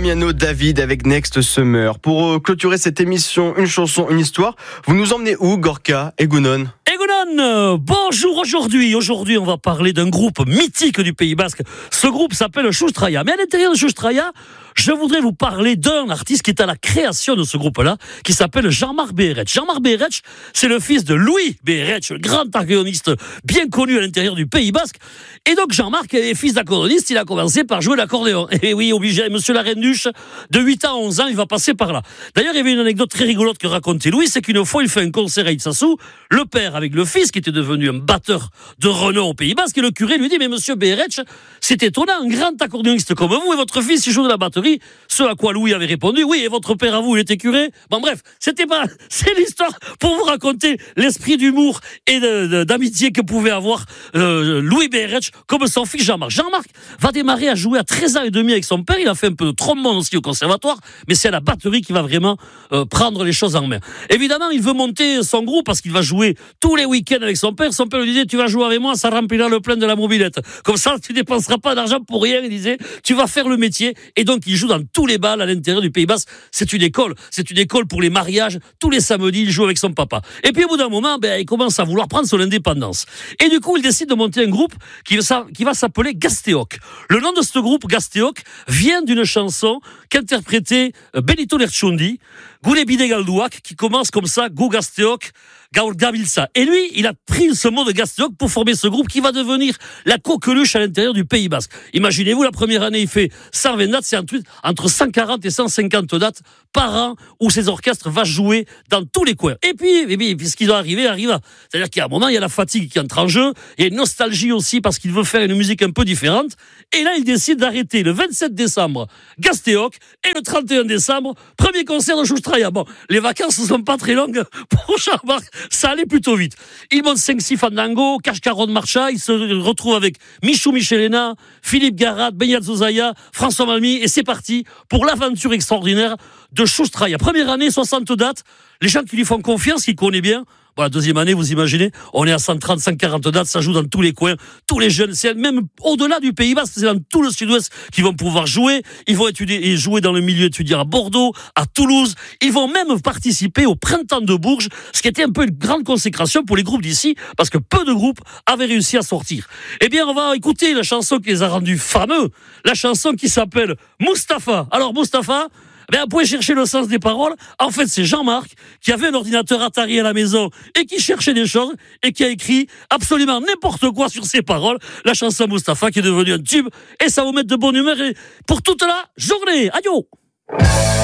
Damiano David avec Next Summer. Pour clôturer cette émission, une chanson, une histoire, vous nous emmenez où, Gorka et Gounon? Bonjour. Aujourd'hui, on va parler d'un groupe mythique du Pays Basque. Ce groupe s'appelle Sustraya. Mais à l'intérieur de Sustraya, je voudrais vous parler d'un artiste qui est à la création de ce groupe-là, qui s'appelle Jean-Marc Beheretch. Jean-Marc Beheretch, c'est le fils de Louis Beheretch, le grand accordéoniste bien connu à l'intérieur du Pays Basque. Et donc Jean-Marc est fils d'accordéoniste, il a commencé par jouer l'accordéon. Et oui, obligé, monsieur Larenduche, de 8 à 11 ans, il va passer par là. D'ailleurs, il y avait une anecdote très rigolote que racontait Louis, c'est qu'une fois, il fait un concert à Itsassou, le père avec le fils, qui était devenu un batteur de renom au Pays Basque, et le curé lui dit, mais monsieur Beheretch, c'est étonnant, un grand accordéoniste comme vous, et votre fils, il joue de la batterie. Ce à quoi Louis avait répondu, oui, et votre père à vous, il était curé. Bon, bref, c'est l'histoire pour vous raconter l'esprit d'humour et d'amitié que pouvait avoir Louis Beheretch comme son fils Jean-Marc. Jean-Marc va démarrer à jouer à 13 ans et demi avec son père. Il a fait un peu de trombone aussi au conservatoire, mais c'est à la batterie qu'il va vraiment prendre les choses en main. Évidemment, il veut monter son groupe parce qu'il va jouer tous les week-ends avec son père. Son père lui disait, tu vas jouer avec moi, ça remplira le plein de la mobilette. Comme ça, tu dépenseras pas d'argent pour rien. Il disait, tu vas faire le métier. Et donc, il joue dans tous les bals à l'intérieur du Pays Basque. C'est une école pour les mariages. Tous les samedis, il joue avec son papa. Et puis au bout d'un moment, il commence à vouloir prendre son indépendance. Et du coup, il décide de monter un groupe qui va s'appeler Gasteok. Le nom de ce groupe, Gasteok, vient d'une chanson qu'interprétait Benito Lerchundi, Gure bide galduak, qui commence comme ça, Gu Gasteok, Gaur Gabilsa. Et lui, il a pris ce mot de Gasteok pour former ce groupe qui va devenir la coqueluche à l'intérieur du Pays Basque. Imaginez-vous, la première année, il fait 120 dates, c'est entre 140 et 150 dates par an où ces orchestres vont jouer dans tous les coins. Et puis ce qui doit arriver, arriva. C'est-à-dire qu'à un moment, il y a la fatigue qui entre en jeu, il y a une nostalgie aussi parce qu'il veut faire une musique un peu différente. Et là, il décide d'arrêter le 27 décembre Gasteok et le 31 décembre, premier concert de Sustraya. Bon, les vacances ne sont pas très longues pour Jean-Marc, ça allait plutôt vite. Il monte 5-6 Fandango, Cache-Caron Marcha, il se retrouve avec Michou Michelena, Philippe Garat, Benyat Zozaya, François Malmy, et c'est parti pour l'aventure extraordinaire de Sustraya. Première année, 60 dates, les gens qui lui font confiance, qu'il connaît bien. Bon, la deuxième année, vous imaginez, on est à 130, 140 dates, ça joue dans tous les coins, tous les jeunes, c'est même au-delà du Pays Basque, c'est dans tout le sud-ouest qu'ils vont pouvoir jouer. Ils vont étudier et jouer dans le milieu étudiant à Bordeaux, à Toulouse. Ils vont même participer au Printemps de Bourges, ce qui était un peu une grande consécration pour les groupes d'ici, parce que peu de groupes avaient réussi à sortir. Eh bien, on va écouter la chanson qui les a rendus fameux, la chanson qui s'appelle Mustapha. Alors, Mustapha, vous pouvez chercher le sens des paroles. En fait, c'est Jean-Marc qui avait un ordinateur Atari à la maison et qui cherchait des choses et qui a écrit absolument n'importe quoi sur ses paroles. La chanson Mustapha qui est devenue un tube et ça va vous mettre de bonne humeur pour toute la journée. Adieu.